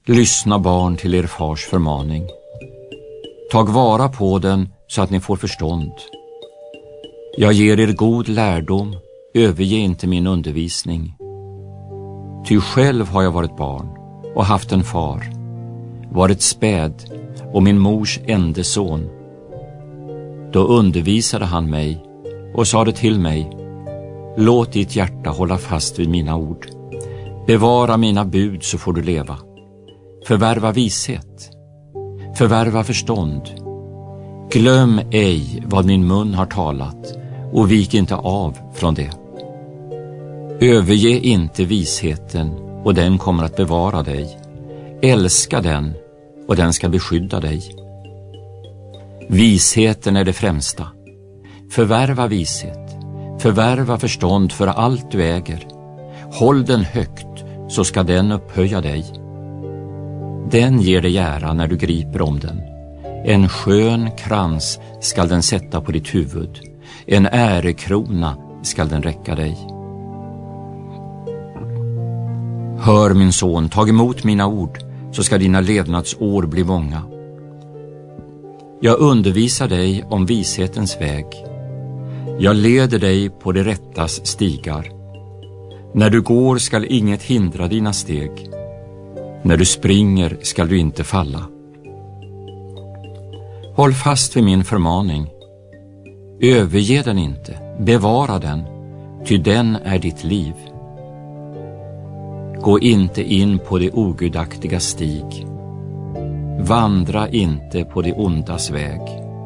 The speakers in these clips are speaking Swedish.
Lyssna barn till er fars förmaning. Tag vara på den så att ni får förstånd. Jag ger er god lärdom, överge inte min undervisning. Ty själv har jag varit barn och haft en far, varit späd och min mors ende son. Då undervisade han mig och sade till mig: låt ditt hjärta hålla fast vid mina ord. Bevara mina bud så får du leva. Förvärva vishet, förvärva förstånd. Glöm ej vad min mun har talat och vik inte av från det. Överge inte visheten och den kommer att bevara dig. Älska den och den ska beskydda dig. Visheten är det främsta. Förvärva vishet, förvärva förstånd för allt du äger. Håll den högt så ska den upphöja dig. Den ger dig ära när du griper om den. En skön krans skall den sätta på ditt huvud. En ärekrona skall den räcka dig. Hör min son, tag emot mina ord, så ska dina levnadsår bli många. Jag undervisar dig om vishetens väg. Jag leder dig på det rättas stigar. När du går skall inget hindra dina steg. När du springer skall du inte falla. Håll fast vid min förmaning. Överge den inte, bevara den, ty den är ditt liv. Gå inte in på det ogudaktiga stig. Vandra inte på det ondas väg.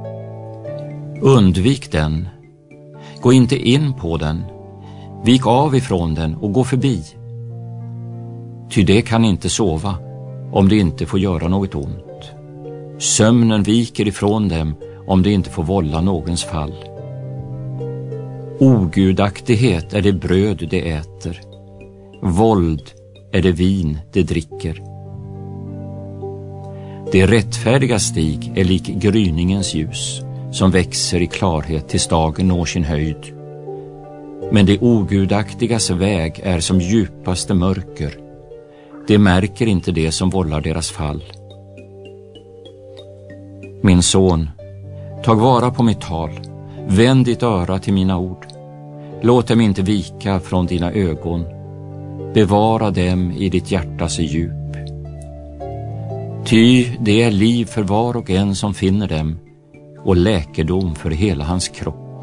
Undvik den. Gå inte in på den. Vik av ifrån den och gå förbi. Ty det kan inte sova om det inte får göra något ont. Sömnen viker ifrån dem om det inte får vålla någons fall. Ogudaktighet är det bröd det äter. Våld är det vin det dricker. Det rättfärdiga stig är lik gryningens ljus, som växer i klarhet tills dagen når sin höjd. Men det ogudaktigas väg är som djupaste mörker. De märker inte det som vållar deras fall. Min son, tag vara på mitt tal. Vänd ditt öra till mina ord. Låt dem inte vika från dina ögon. Bevara dem i ditt hjärtas djup. Ty det är liv för var och en som finner dem, och läkedom för hela hans kropp.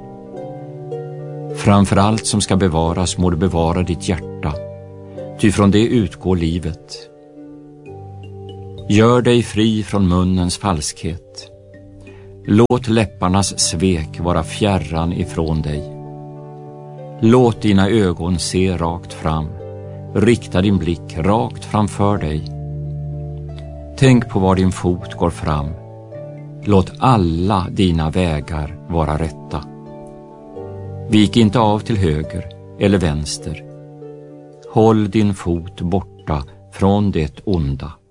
Framför allt som ska bevaras må du bevara ditt hjärta, ty från det utgår livet. Gör dig fri från munnens falskhet. Låt läpparnas svek vara fjärran ifrån dig. Låt dina ögon se rakt fram. Rikta din blick rakt framför dig. Tänk på var din fot går fram. Låt alla dina vägar vara rätta. Vik inte av till höger eller vänster. Håll din fot borta från det onda.